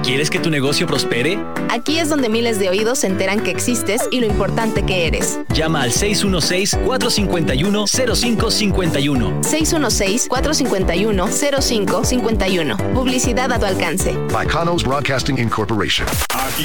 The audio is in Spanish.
¿Quieres que tu negocio prospere? Aquí es donde miles de oídos se enteran que existes y lo importante que eres. Llama al 616-451-0551. 616-451-0551. Publicidad a tu alcance. By Kanos Broadcasting Incorporation. Aquí